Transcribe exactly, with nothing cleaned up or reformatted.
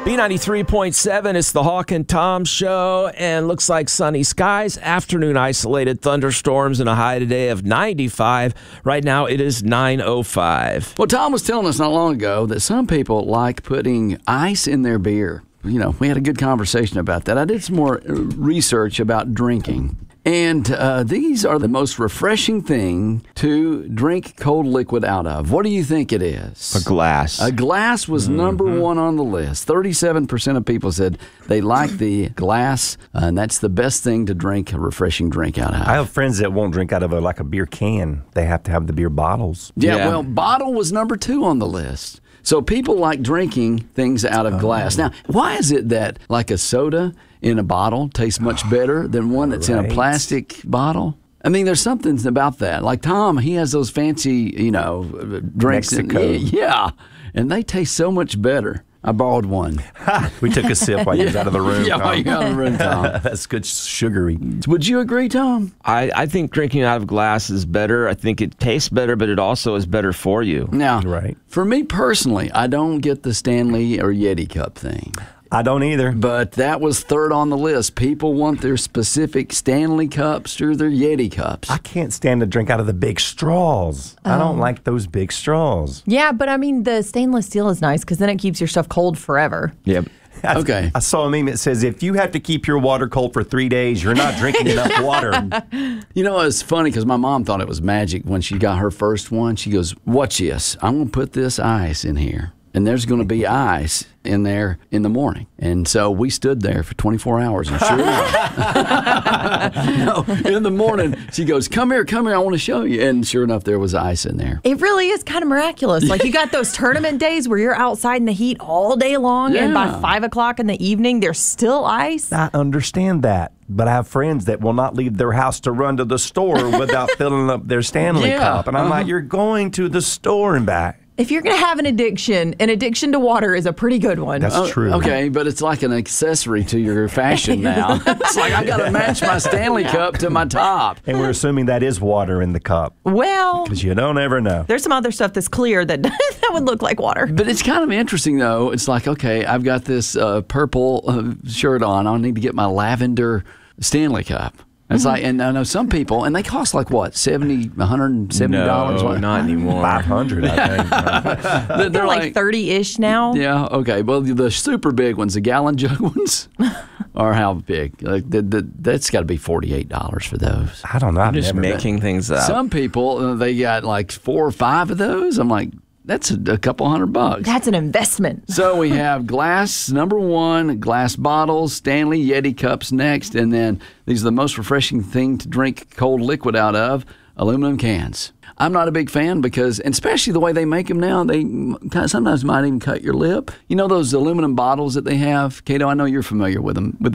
B ninety-three point seven, it's the Hawk and Tom Show, and looks like sunny skies, afternoon isolated thunderstorms, and a high today of ninety-five. Right now it is nine oh five. Well, Tom was telling us not long ago that some people like putting ice in their beer. You know, we had a good conversation about that. I did some more research about drinking. And uh, these are the most refreshing thing to drink cold liquid out of. What do you think it is? A glass. A glass was mm-hmm. number one on the list. thirty-seven percent of people said they like the glass, uh, and that's the best thing to drink a refreshing drink out of. I have friends that won't drink out of a, like a beer can. They have to have the beer bottles. Yeah, yeah, well, bottle was number two on the list. So people like drinking things out of glass. Now, why is it that like a soda in a bottle tastes much better than one that's right. in a plastic bottle? I mean, there's something about that. Like Tom, he has those fancy, you know, drinks. Mexico. In, yeah, and they taste so much better. I borrowed one. We took a sip while you was out of the room. Yeah, Tom. while you got out of the room, Tom. That's good sugary. Would you agree, Tom? I, I think drinking out of glass is better. I think it tastes better, but it also is better for you. Now, right. for me personally, I don't get the Stanley or Yeti cup thing. I don't either. But that was third on the list. People want their specific Stanley cups or their Yeti cups. I can't stand to drink out of the big straws. Oh. I don't like those big straws. Yeah, but I mean, the stainless steel is nice because then it keeps your stuff cold forever. Yep. I, okay. I saw a meme that says if you have to keep your water cold for three days, you're not drinking enough water. You know, it's funny because my mom thought it was magic when she got her first one. She goes, watch this. I'm going to put this ice in here. And there's going to be ice in there in the morning. And so we stood there for twenty-four hours. And sure enough, no, in the morning, she goes, come here, come here, I want to show you. And sure enough, there was ice in there. It really is kind of miraculous. Like you got those tournament days where you're outside in the heat all day long, yeah. and by five o'clock in the evening, there's still ice. I understand that. But I have friends that will not leave their house to run to the store without filling up their Stanley yeah, cup. And I'm uh-huh. like, you're going to the store and back. If you're going to have an addiction, an addiction to water is a pretty good one. That's oh, true. Okay, but it's like an accessory to your fashion now. It's like I got to match my Stanley cup to my top. And we're assuming that is water in the cup. Well, because you don't ever know. There's some other stuff that's clear that that would look like water. But it's kind of interesting, though. It's like, okay, I've got this uh, purple uh, shirt on. I need to get my lavender Stanley cup. It's mm-hmm. like, and I know some people, and they cost like what, seventy, one hundred seventy dollars? No, not anymore. five hundred dollars, I think. they're, they're like thirty-ish now. Yeah, okay. Well, the super big ones, the gallon jug ones, are how big? Like the, the, that's got to be forty-eight dollars for those. I don't know. I'm I've just never making been. things up. Some people, uh, they got like four or five of those. I'm like, that's a, a couple hundred bucks. That's an investment. So we have glass, number one, glass bottles, Stanley Yeti cups next, and then these are the most refreshing thing to drink cold liquid out of, aluminum cans. I'm not a big fan because, and especially the way they make them now, they kind of sometimes might even cut your lip. You know those aluminum bottles that they have? Cato, I know you're familiar with them. With